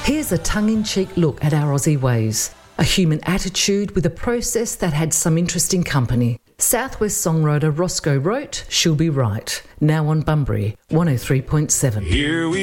Here's a tongue-in-cheek look at our Aussie ways. A human attitude with a process that had some interesting company. Southwest songwriter Roscoe wrote, "She'll Be Right," now on Bunbury 103.7. Here we